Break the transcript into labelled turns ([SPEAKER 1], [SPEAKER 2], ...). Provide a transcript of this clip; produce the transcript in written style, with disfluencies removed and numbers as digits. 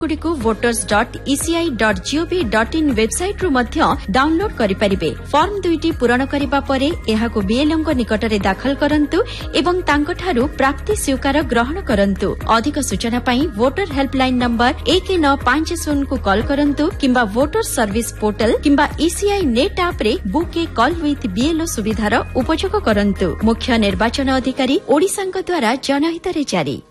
[SPEAKER 1] गुड़िक voters.eci.gov.in website रु मध्य download करिपारिबे। Form 2टी पूरण करिबा परे एहाको बीएलओ निकटरे दाखल करंतु एवं तांकठारु प्राप्ति स्वीकार ग्रहण करंतु। अधिक सूचना पई वोटर हेल्पलाइन नंबर 1950 को कॉल करंतु किंबा वोटर सर्विस पोर्टल किंबा ईसीआई नेट ऐप रे book A call with BLO सुविधार उपयोग करंतु। मुख्य निर्वाचन अधिकारी ओडिशांक द्वारा जनहित रे जारी।